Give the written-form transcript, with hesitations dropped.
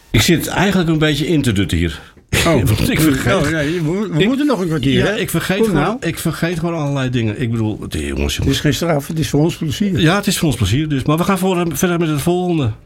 Ik zit eigenlijk een beetje in te dutten hier. Want ik vergeet... we moeten nog een kwartier. Ja, hè? ik vergeet gewoon allerlei dingen. Ik bedoel, jongens. Het is geen straf, het is voor ons plezier. Ja, het is voor ons plezier dus. Maar we gaan verder met het volgende.